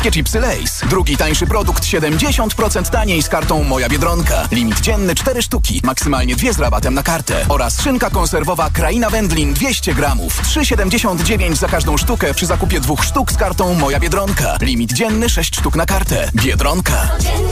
wszystkie chipsy Lay's. Drugi tańszy produkt 70% taniej z kartą Moja Biedronka. Limit dzienny 4 sztuki, maksymalnie 2 z rabatem na kartę. Oraz szynka konserwowa Kraina Wędlin 200 gramów. 3,79 za każdą sztukę przy zakupie 2 sztuk z kartą Moja Biedronka. Limit dzienny 6 sztuk na kartę. Biedronka.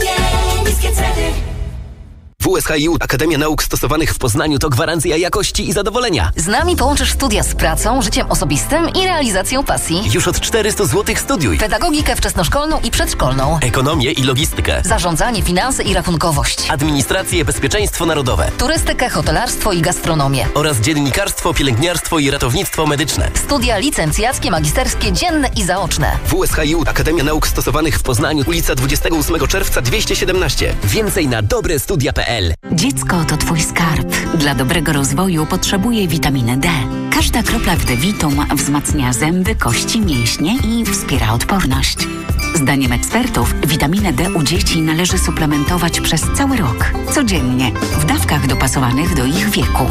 WSHiU Akademia Nauk Stosowanych w Poznaniu to gwarancja jakości i zadowolenia. Z nami połączysz studia z pracą, życiem osobistym i realizacją pasji. Już od 400 zł studiuj. Pedagogikę wczesnoszkolną i przedszkolną. Ekonomię i logistykę. Zarządzanie, finanse i rachunkowość. Administrację, bezpieczeństwo narodowe. Turystykę, hotelarstwo i gastronomię. Oraz dziennikarstwo, pielęgniarstwo i ratownictwo medyczne. Studia licencjackie, magisterskie, dzienne i zaoczne. WSHiU Akademia Nauk Stosowanych w Poznaniu, ulica 28 czerwca 217. Więcej na dobrestudia.pl. Dziecko to Twój skarb. Dla dobrego rozwoju potrzebuje witaminy D. Każda kropla w D-Vitum wzmacnia zęby, kości, mięśnie i wspiera odporność. Zdaniem ekspertów witaminę D u dzieci należy suplementować przez cały rok, codziennie, w dawkach dopasowanych do ich wieku.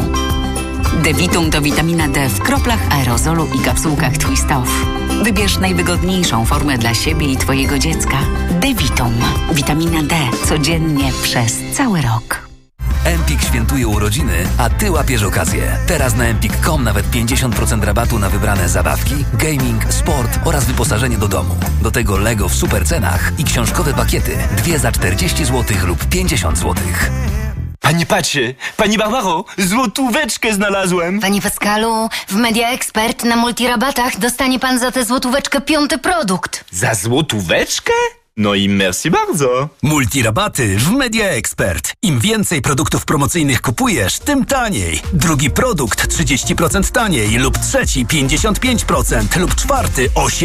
D-Vitum to witamina D w kroplach, aerozolu i kapsułkach Twist Off. Wybierz najwygodniejszą formę dla siebie i Twojego dziecka. D-Vitum. Witamina D codziennie przez cały rok. Empik świętuje urodziny, a Ty łapiesz okazję. Teraz na empik.com nawet 50% rabatu na wybrane zabawki, gaming, sport oraz wyposażenie do domu. Do tego Lego w super cenach i książkowe pakiety. 2 za 40 zł lub 50 zł. Pani patrzy, pani Barbaro, złotóweczkę znalazłem. Panie Pascalu, w Media Expert na multirabatach dostanie pan za tę złotóweczkę 5. produkt. Za złotóweczkę? No i merci bardzo. Multirabaty w Media Expert. Im więcej produktów promocyjnych kupujesz, tym taniej. Drugi produkt 30% taniej lub trzeci 55% lub czwarty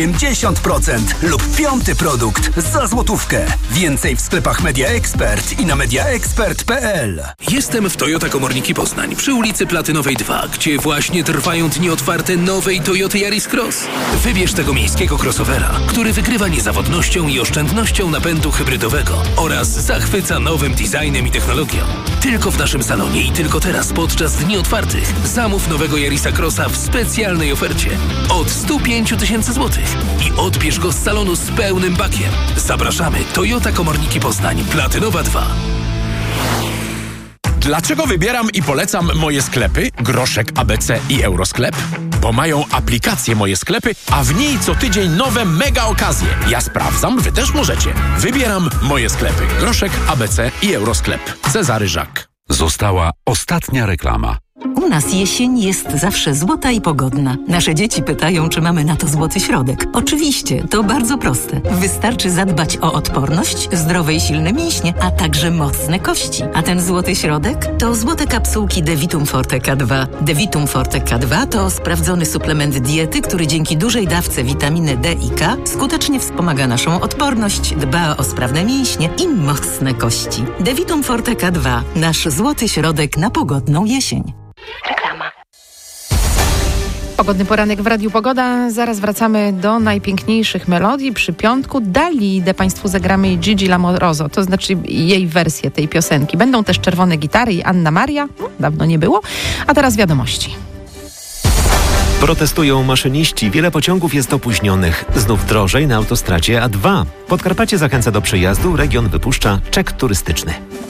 80% lub 5. produkt za złotówkę. Więcej w sklepach Media Expert i na mediaexpert.pl. Jestem w Toyota Komorniki Poznań przy ulicy Platynowej 2, gdzie właśnie trwają dni otwarte nowej Toyoty Yaris Cross. Wybierz tego miejskiego crossovera, który wygrywa niezawodnością i oszczędnością napędu hybrydowego oraz zachwyca nowym designem i technologią. Tylko w naszym salonie i tylko teraz podczas dni otwartych zamów nowego Yarisa Crossa w specjalnej ofercie od 105 000 złotych i odbierz go z salonu z pełnym bakiem. Zapraszamy. Toyota Komorniki Poznań, Platynowa 2. Dlaczego wybieram i polecam Moje Sklepy, Groszek, ABC i Eurosklep? Bo mają aplikację Moje Sklepy, a w niej co tydzień nowe mega okazje. Ja sprawdzam, wy też możecie. Wybieram Moje Sklepy, Groszek, ABC i Eurosklep. Cezary Żak. Została ostatnia reklama. U nas jesień jest zawsze złota i pogodna. Nasze dzieci pytają, czy mamy na to złoty środek. Oczywiście, to bardzo proste. Wystarczy zadbać o odporność, zdrowe i silne mięśnie, a także mocne kości. A ten złoty środek to złote kapsułki D-Vitum Forte K2. D-Vitum Forte K2 to sprawdzony suplement diety, który dzięki dużej dawce witaminy D i K skutecznie wspomaga naszą odporność, dba o sprawne mięśnie i mocne kości. D-Vitum Forte K2. Nasz złoty środek na pogodną jesień. Reklama. Pogodny poranek w Radiu Pogoda. Zaraz wracamy do najpiękniejszych melodii. Przy piątku Dalidę Państwu zagramy i Gigi Lamoroso, to znaczy jej wersję tej piosenki. Będą też czerwone gitary i Anna Maria. Dawno nie było. A teraz wiadomości. Protestują maszyniści. Wiele pociągów jest opóźnionych. Znów drożej na autostradzie A2. Podkarpacie zachęca do przyjazdu. Region wypuszcza czek turystyczny.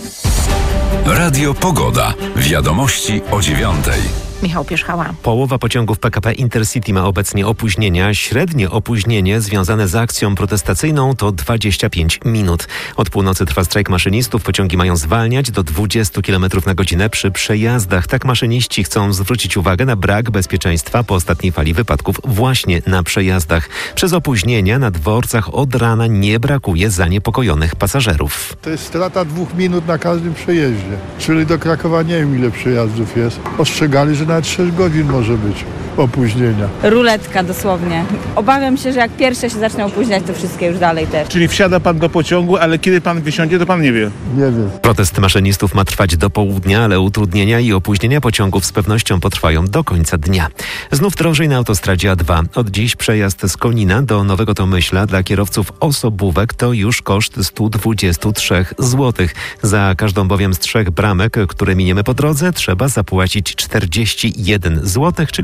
Radio Pogoda. Wiadomości o 9:00. Michał Pierzchała. Połowa pociągów PKP Intercity ma obecnie opóźnienia. Średnie opóźnienie związane z akcją protestacyjną to 25 minut. Od północy trwa strajk maszynistów. Pociągi mają zwalniać do 20 km na godzinę przy przejazdach. Tak maszyniści chcą zwrócić uwagę na brak bezpieczeństwa po ostatniej fali wypadków właśnie na przejazdach. Przez opóźnienia na dworcach od rana nie brakuje zaniepokojonych pasażerów. To jest strata 2 minut na każdym przejeździe. Czyli do Krakowa nie wiem ile przejazdów jest. Ostrzegali, że nawet 6 godzin może być opóźnienia. Ruletka dosłownie. Obawiam się, że jak pierwsze się zaczną opóźniać, to wszystkie już dalej też. Czyli wsiada pan do pociągu, ale kiedy pan wysiądzie, to pan nie wie. Nie wiem. Protest maszynistów ma trwać do południa, ale utrudnienia i opóźnienia pociągów z pewnością potrwają do końca dnia. Znów drożej na autostradzie A2. Od dziś przejazd z Konina do Nowego Tomyśla dla kierowców osobówek to już koszt 123 zł. Za każdą bowiem z 3 bramek, które miniemy po drodze, trzeba zapłacić 41 zł, czyli złotówka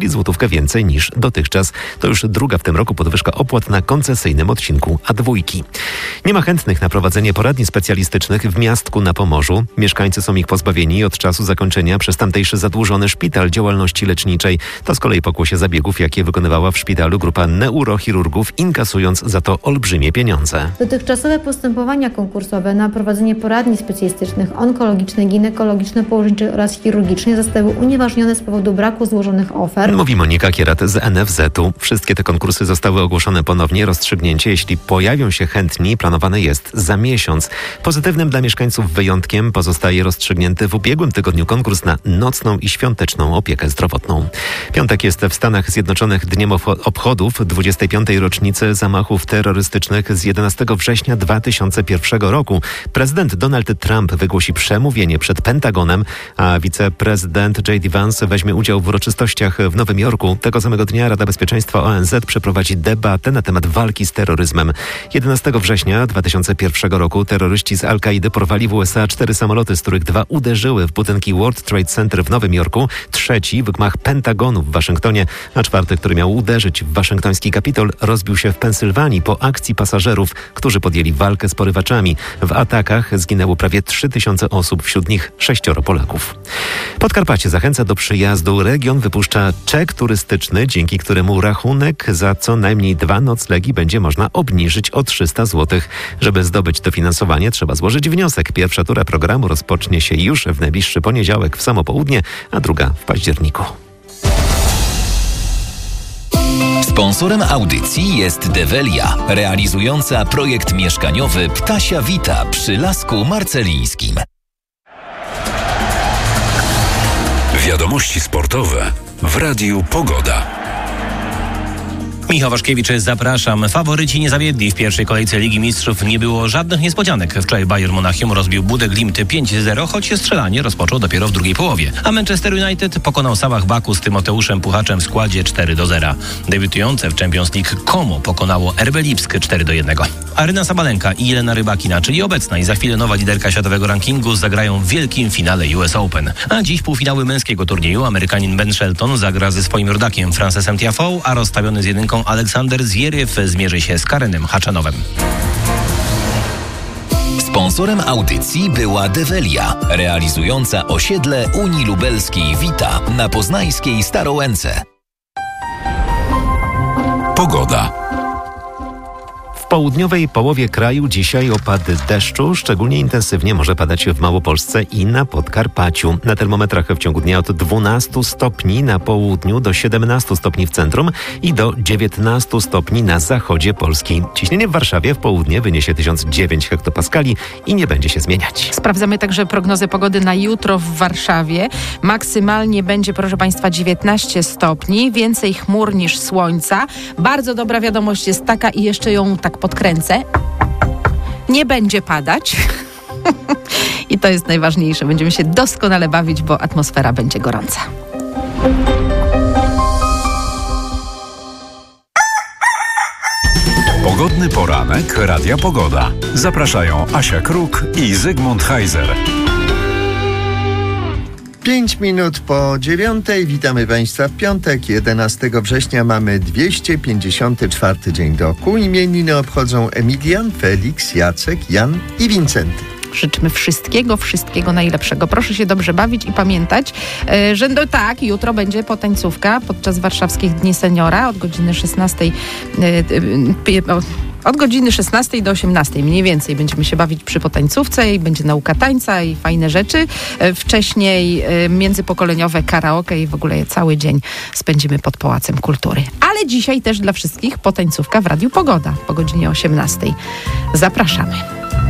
złotówkę więcej niż dotychczas. To już druga w tym roku podwyżka opłat na koncesyjnym odcinku A2. Nie ma chętnych na prowadzenie poradni specjalistycznych w Miastku na Pomorzu. Mieszkańcy są ich pozbawieni od czasu zakończenia przez tamtejszy zadłużony szpital działalności leczniczej. To z kolei pokłosie zabiegów, jakie wykonywała w szpitalu grupa neurochirurgów, inkasując za to olbrzymie pieniądze. Dotychczasowe postępowania konkursowe na prowadzenie poradni specjalistycznych onkologicznych, ginekologicznych, położniczych oraz chirurgicznych zostały unieważnione z powodu braku złożonych ofert. Mówi Monika Kierat z NFZ-u. Wszystkie te konkursy zostały ogłoszone ponownie. Rozstrzygnięcie, jeśli pojawią się chętni, planowane jest za miesiąc. Pozytywnym dla mieszkańców wyjątkiem pozostaje rozstrzygnięty w ubiegłym tygodniu konkurs na nocną i świąteczną opiekę zdrowotną. Piątek jest w Stanach Zjednoczonych dniem obchodów 25. rocznicy zamachów terrorystycznych z 11 września 2001 roku. Prezydent Donald Trump wygłosi przemówienie przed Pentagonem, a wiceprezydent J.D. Vance weźmie udział w uroczystościach w Nowym Jorku. Tego samego dnia Rada Bezpieczeństwa ONZ przeprowadzi debatę na temat walki z terroryzmem. 11 września 2001 roku terroryści z Al-Kaidy porwali w USA 4 samoloty, z których 2 uderzyły w budynki World Trade Center w Nowym Jorku, trzeci w gmach Pentagonu w Waszyngtonie, a 4, który miał uderzyć w waszyngtoński Kapitol, rozbił się w Pensylwanii po akcji pasażerów, którzy podjęli walkę z porywaczami. W atakach zginęło prawie 3000 osób, wśród nich 6 Polaków. Podkarpacie zachęca do przyjazdu. Region wypuszcza czek turystyczny, dzięki któremu rachunek za co najmniej 2 noclegi będzie można obniżyć o 300 zł. Żeby zdobyć dofinansowanie, trzeba złożyć wniosek. Pierwsza tura programu rozpocznie się już w najbliższy poniedziałek w samo południe, a druga w październiku. Sponsorem audycji jest Develia, realizująca projekt mieszkaniowy Ptasia Vita przy Lasku Marcelińskim. Wiadomości sportowe w Radiu Pogoda. Michał Waszkiewicz, zapraszam. Faworyci nie zawiedli. W pierwszej kolejce Ligi Mistrzów nie było żadnych niespodzianek. Wczoraj Bayern Monachium rozbił Budę Glimty 5-0, choć strzelanie rozpoczął dopiero w drugiej połowie. A Manchester United pokonał Sabah Baku z Tymoteuszem Puchaczem w składzie 4-0. Debiutujące w Champions League Como pokonało RB Lipsk 4-1. Aryna Sabalenka i Jelena Rybakina, czyli obecna i za chwilę nowa liderka światowego rankingu, zagrają w wielkim finale US Open. A dziś półfinały męskiego turnieju. Amerykanin Ben Shelton zagra ze swoim rodakiem Francesem Tiafoe, a rozstawiony z jedynką Aleksander Zwieryw zmierzy się z Karenem Haczanowem. Sponsorem audycji była Develia, realizująca osiedle Unii Lubelskiej Vita na poznańskiej Starołęce. Pogoda. W południowej połowie kraju dzisiaj opady deszczu, szczególnie intensywnie może padać w Małopolsce i na Podkarpaciu. Na termometrach w ciągu dnia od 12 stopni na południu do 17 stopni w centrum i do 19 stopni na zachodzie Polski. Ciśnienie w Warszawie w południe wyniesie 1009 hektopaskali i nie będzie się zmieniać. Sprawdzamy także prognozę pogody na jutro w Warszawie. Maksymalnie będzie, proszę Państwa, 19 stopni, więcej chmur niż słońca. Bardzo dobra wiadomość jest taka i jeszcze ją tak podkręcę. Nie będzie padać. I to jest najważniejsze. Będziemy się doskonale bawić, bo atmosfera będzie gorąca. Pogodny poranek Radia Pogoda. Zapraszają Asia Kruk i Zygmunt Heiser. 5 minut po 9. Witamy Państwa w piątek, 11 września. Mamy 254 dzień roku. Imieniny obchodzą Emilian, Felix, Jacek, Jan i Wincenty. Życzymy wszystkiego najlepszego. Proszę się dobrze bawić i pamiętać, że no tak, jutro będzie potańcówka podczas Warszawskich Dni Seniora od godziny 16. Od godziny 16 do 18 mniej więcej będziemy się bawić przy potańcówce i będzie nauka tańca i fajne rzeczy. Wcześniej międzypokoleniowe karaoke i w ogóle cały dzień spędzimy pod Pałacem Kultury. Ale dzisiaj też dla wszystkich potańcówka w Radiu Pogoda po godzinie 18. Zapraszamy.